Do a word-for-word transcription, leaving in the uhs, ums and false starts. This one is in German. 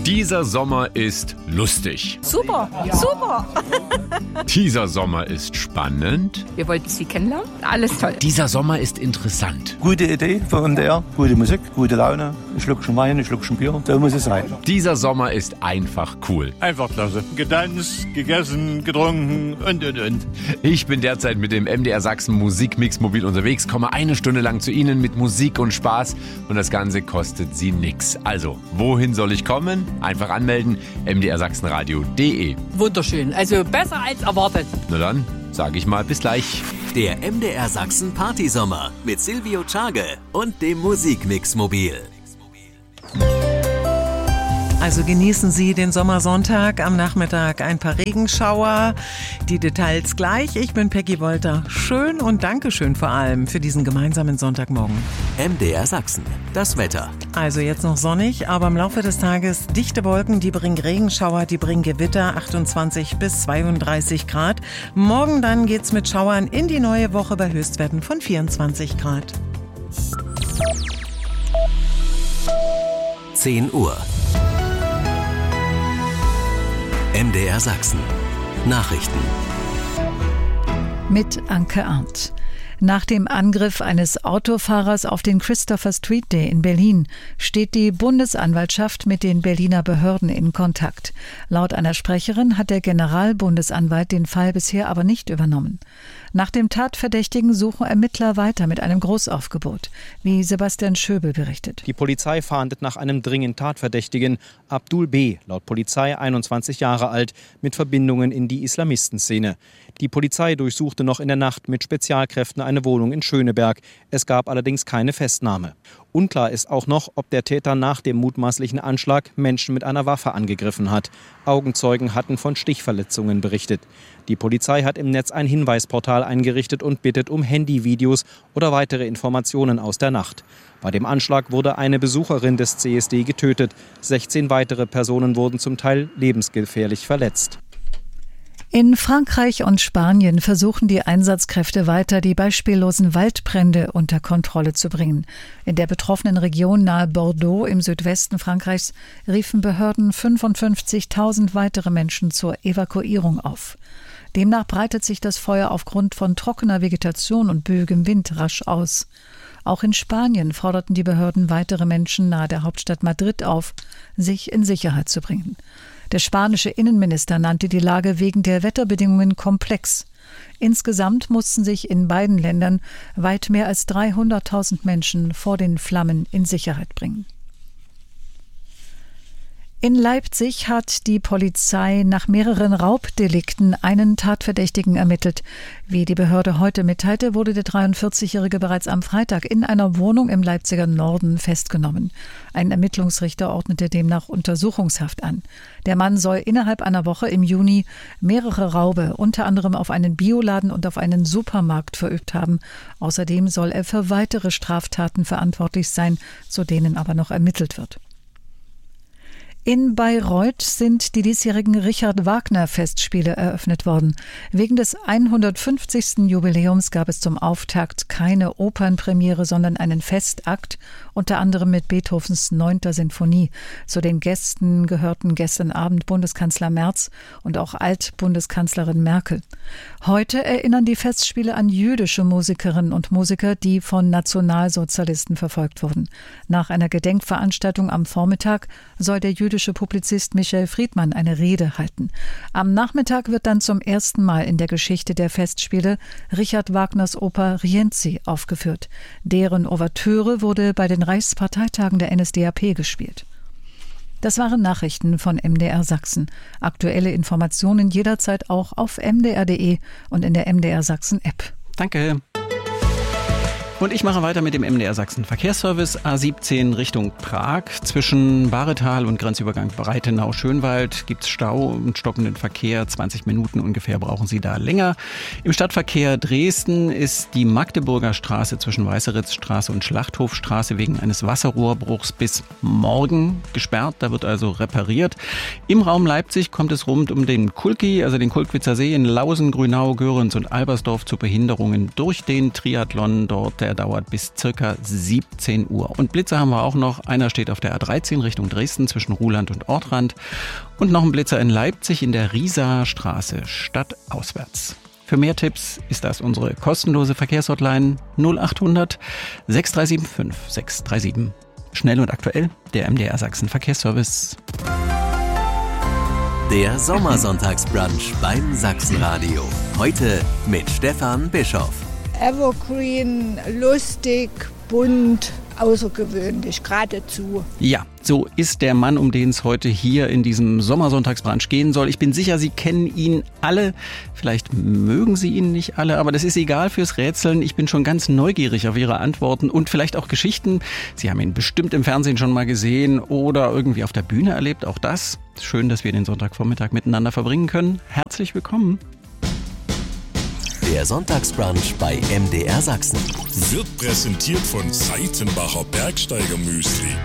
Dieser Sommer ist lustig. Super, super. Dieser Sommer ist spannend. Wir wollten Sie kennenlernen. Alles toll. Dieser Sommer ist interessant. Gute Idee für M D R, gute Musik, gute Laune, ein Schluckchen Wein, ein Schluckchen Bier, so muss es sein. Dieser Sommer ist einfach cool. Einfach klasse. Getanzt, gegessen, getrunken und, und, und. Ich bin derzeit mit dem M D R Sachsen Musikmix mobil unterwegs, komme eine Stunde lang zu Ihnen mit Musik und Spaß und das Ganze kostet Sie nix. Also, wohin soll ich kommen? Einfach anmelden, m d r sachsenradio punkt d e. Wunderschön, also besser als erwartet. Na dann, sage ich mal bis gleich. Der M D R Sachsen Partysommer mit Silvio Czage und dem Musikmix mobil. Also genießen Sie den Sommersonntag, am Nachmittag ein paar Regenschauer. Die Details gleich. Ich bin Peggy Wolter. Schön und Dankeschön vor allem für diesen gemeinsamen Sonntagmorgen. M D R Sachsen, das Wetter. Also jetzt noch sonnig, aber im Laufe des Tages dichte Wolken, die bringen Regenschauer, die bringen Gewitter, achtundzwanzig bis zweiunddreißig Grad. Morgen dann geht's mit Schauern in die neue Woche bei Höchstwerten von vierundzwanzig Grad. zehn Uhr. M D R Sachsen. Nachrichten. Mit Anke Arndt. Nach dem Angriff eines Autofahrers auf den Christopher Street Day in Berlin steht die Bundesanwaltschaft mit den Berliner Behörden in Kontakt. Laut einer Sprecherin hat der Generalbundesanwalt den Fall bisher aber nicht übernommen. Nach dem Tatverdächtigen suchen Ermittler weiter mit einem Großaufgebot, wie Sebastian Schöbel berichtet. Die Polizei fahndet nach einem dringend Tatverdächtigen, Abdul B., laut Polizei einundzwanzig Jahre alt, mit Verbindungen in die Islamistenszene. Die Polizei durchsuchte noch in der Nacht mit Spezialkräften eine Wohnung in Schöneberg. Es gab allerdings keine Festnahme. Unklar ist auch noch, ob der Täter nach dem mutmaßlichen Anschlag Menschen mit einer Waffe angegriffen hat. Augenzeugen hatten von Stichverletzungen berichtet. Die Polizei hat im Netz ein Hinweisportal eingerichtet und bittet um Handyvideos oder weitere Informationen aus der Nacht. Bei dem Anschlag wurde eine Besucherin des C S D getötet. sechzehn weitere Personen wurden zum Teil lebensgefährlich verletzt. In Frankreich und Spanien versuchen die Einsatzkräfte weiter, die beispiellosen Waldbrände unter Kontrolle zu bringen. In der betroffenen Region nahe Bordeaux im Südwesten Frankreichs riefen Behörden fünfundfünfzigtausend weitere Menschen zur Evakuierung auf. Demnach breitet sich das Feuer aufgrund von trockener Vegetation und böigem Wind rasch aus. Auch in Spanien forderten die Behörden weitere Menschen nahe der Hauptstadt Madrid auf, sich in Sicherheit zu bringen. Der spanische Innenminister nannte die Lage wegen der Wetterbedingungen komplex. Insgesamt mussten sich in beiden Ländern weit mehr als dreihunderttausend Menschen vor den Flammen in Sicherheit bringen. In Leipzig hat die Polizei nach mehreren Raubdelikten einen Tatverdächtigen ermittelt. Wie die Behörde heute mitteilte, wurde der dreiundvierzigjährige bereits am Freitag in einer Wohnung im Leipziger Norden festgenommen. Ein Ermittlungsrichter ordnete demnach Untersuchungshaft an. Der Mann soll innerhalb einer Woche im Juni mehrere Raube, unter anderem auf einen Bioladen und auf einen Supermarkt, verübt haben. Außerdem soll er für weitere Straftaten verantwortlich sein, zu denen aber noch ermittelt wird. In Bayreuth sind die diesjährigen Richard-Wagner-Festspiele eröffnet worden. Wegen des hundertfünfzigsten Jubiläums gab es zum Auftakt keine Opernpremiere, sondern einen Festakt, unter anderem mit Beethovens neunter Sinfonie. Zu den Gästen gehörten gestern Abend Bundeskanzler Merz und auch Altbundeskanzlerin Merkel. Heute erinnern die Festspiele an jüdische Musikerinnen und Musiker, die von Nationalsozialisten verfolgt wurden. Nach einer Gedenkveranstaltung am Vormittag soll der jüdische Publizist Michael Friedmann eine Rede halten. Am Nachmittag wird dann zum ersten Mal in der Geschichte der Festspiele Richard Wagners Oper Rienzi aufgeführt. Deren Ouvertüre wurde bei den Reichsparteitagen der N S D A P gespielt. Das waren Nachrichten von M D R Sachsen. Aktuelle Informationen jederzeit auch auf m d r punkt d e und in der M D R Sachsen App. Danke. Und ich mache weiter mit dem M D R Sachsen Verkehrsservice. A siebzehn Richtung Prag. Zwischen Bahretal und Grenzübergang Breitenau-Schönwald gibt es Stau und stockenden Verkehr. zwanzig Minuten ungefähr brauchen Sie da länger. Im Stadtverkehr Dresden ist die Magdeburger Straße zwischen Weißeritzstraße und Schlachthofstraße wegen eines Wasserrohrbruchs bis morgen gesperrt. Da wird also repariert. Im Raum Leipzig kommt es rund um den Kulki, also den Kulkwitzer See in Lausen, Grünau, Göritz und Albersdorf zu Behinderungen durch den Triathlon dort. er dauert bis circa siebzehn Uhr. Und Blitzer haben wir auch noch. Einer steht auf der A dreizehn Richtung Dresden zwischen Ruhland und Ortrand. Und noch ein Blitzer in Leipzig in der Riesaer Straße, stadtauswärts. Für mehr Tipps ist das unsere kostenlose Verkehrshotline null acht hundert sechs drei sieben fünf sechs drei sieben. Schnell und aktuell, der M D R Sachsen Verkehrsservice. Der Sommersonntagsbrunch beim Sachsenradio. Heute mit Stefan Bischoff. Evergreen, lustig, bunt, außergewöhnlich, geradezu. Ja, so ist der Mann, um den es heute hier in diesem Sommersonntagsbrunch gehen soll. Ich bin sicher, Sie kennen ihn alle. Vielleicht mögen Sie ihn nicht alle, aber das ist egal fürs Rätseln. Ich bin schon ganz neugierig auf Ihre Antworten und vielleicht auch Geschichten. Sie haben ihn bestimmt im Fernsehen schon mal gesehen oder irgendwie auf der Bühne erlebt. Auch das. Schön, dass wir den Sonntagvormittag miteinander verbringen können. Herzlich willkommen. Der Sonntagsbrunch bei M D R Sachsen wird präsentiert von Seitenbacher Bergsteiger Müsli.